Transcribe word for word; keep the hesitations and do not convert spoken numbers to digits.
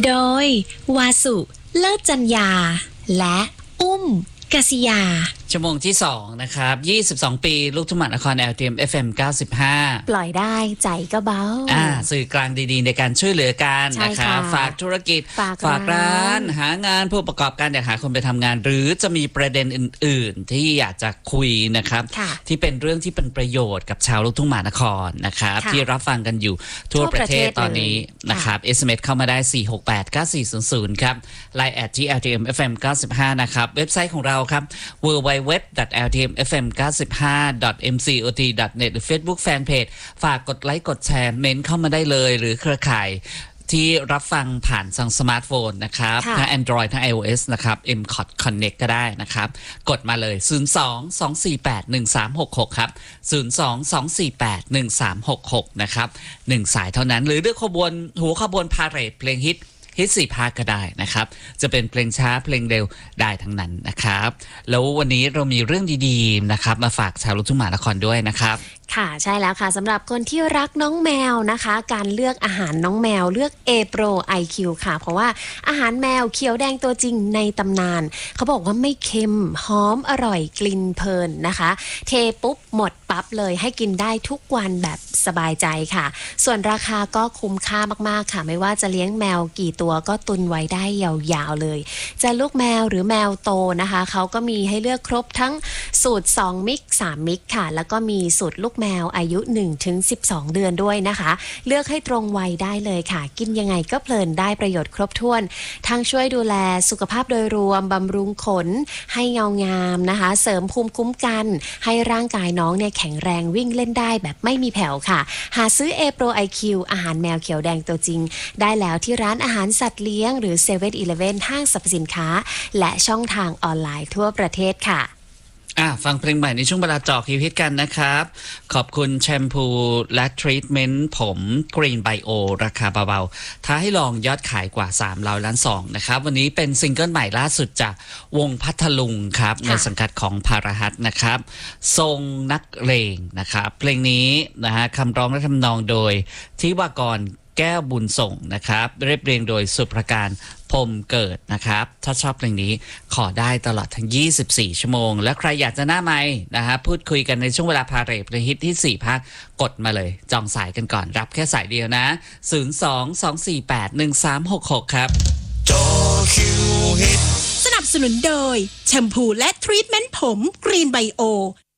โดยวาสุเลิศจัญญาและอุ้มกษิยาชั่วโมงที่สองนะครับยี่สิบสองปีลูกทุ่งมหานคร แอล ที เอ็ม เอฟ เอ็ม เก้าสิบห้าปล่อยได้ใจก็เบาอ่าสื่อกลางดีๆในการช่วยเหลือกันนะครับฝากธุรกิจฝาก, ฝากร้านหางานผู้ประกอบการอยากหาคนไปทำงานหรือจะมีประเด็นอื่นๆที่อยากจะคุยนะครับที่เป็นเรื่องที่เป็นประโยชน์กับชาวลูกทุ่งมหานครนะครับที่รับฟังกันอยู่ทั่วประเทศตอนนี้นะครับ เอส เอ็ม เอส เข้ามาได้สี่ หก แปด เก้า สี่ ศูนย์ ศูนย์ครับ ไลน์ แอท ที่ แอล ที เอ็ม เอฟ เอ็ม เก้าสิบห้านะครับเว็บไซต์ของเราครับ ดับเบิลยู ดับเบิลยู ดับเบิลยู ดอท แอล ที เอ็ม เอฟ เอ็ม เก้าสิบห้า ดอท เอ็ม ซี โอ ที ดอท เน็ต หรือ Facebook Fanpage ฝากกดไลค์กดแชร์เมนต์เข้ามาได้เลยหรือเครือข่ายที่รับฟังผ่านทางสมาร์ทโฟนนะครับทั้ง Android ทั้ง iOS นะครับ เอ็ม ซี โอ ที Connect ก็ได้นะครับกดมาเลยศูนย์ สอง สอง สี่ แปด หนึ่ง สาม หก หกครับศูนย์ สอง สอง สี่ แปด หนึ่ง สาม หก หกนะครับหนึ่งสายเท่านั้นหรือด้วยขบวนหัวขบวนพาเหรดเพลงฮิตฮิตสี่ภาคก็ได้นะครับจะเป็นเพลงช้าเพลงเร็วได้ทั้งนั้นนะครับแล้ววันนี้เรามีเรื่องดีๆนะครับมาฝากชาวลูกทุ่งมหานครด้วยนะครับค่ะใช่แล้วค่ะสำหรับคนที่รักน้องแมวนะคะการเลือกอาหารน้องแมวเลือก A Pro ไอ คิว ค่ะเพราะว่าอาหารแมวเขียวแดงตัวจริงในตำนานเขาบอกว่าไม่เค็มหอมอร่อยกลิ่นเพลินนะคะเทปุ๊บหมดปั๊บเลยให้กินได้ทุกวันแบบสบายใจค่ะส่วนราคาก็คุ้มค่ามากๆค่ะไม่ว่าจะเลี้ยงแมวกี่ตัวก็ตุนไว้ได้ยาวๆเลยจะลูกแมวหรือแมวโตนะคะเขาก็มีให้เลือกครบทั้งสูตรสองมิกสามมิกค่ะแล้วก็มีสูตรลูกแมวอายุ หนึ่งถึงสิบสอง เดือนด้วยนะคะเลือกให้ตรงวัยได้เลยค่ะกินยังไงก็เพลินได้ประโยชน์ครบถ้วนทั้งช่วยดูแลสุขภาพโดยรวมบำรุงขนให้เงางามนะคะเสริมภูมิคุ้มกันให้ร่างกายน้องเนี่ยแข็งแรงวิ่งเล่นได้แบบไม่มีแผ่วค่ะหาซื้อ A Pro ไอ คิว อาหารแมวเขียวแดงตัวจริงได้แล้วที่ร้านอาหารสัตว์เลี้ยงหรือ เซเว่น อีเลฟเว่น ห้างสรรพสินค้าและช่องทางออนไลน์ทั่วประเทศค่ะอ่ะฟังเพลงใหม่ในช่วงเวลาเจาะคิวฮิตกันนะครับขอบคุณแชมพูและทรีทเมนต์ผมกรีนไบโอราคาเบาๆท้าให้ลองยอดขายกว่าสามร้อยล้านซองนะครับวันนี้เป็นซิงเกิลใหม่ล่าสุดจากวงพัทลุงครับในสังกัดของพารหัสนะครับทรงนักเลงนะครับเพลงนี้นะฮะคำร้องและทำนองโดยทิวากรแก้วบุญส่งนะครับเรียบเรียงโดยสุภการพรมเกิดนะครับถ้าชอบเพลงนี้ขอได้ตลอดทั้งยี่สิบสี่ชั่วโมงและใครอยากจะหน้าไมค์นะฮะพูดคุยกันในช่วงเวลาพาเหรดเพลงฮิตที่สี่ภาคกดมาเลยจองสายกันก่อนรับแค่สายเดียวนะศูนย์ สอง สอง สี่ แปด หนึ่ง สาม หก หกครับจอคิวฮิตสนับสนุนโดยแชมพูและทรีทเมนต์ผมกรีนไบโอ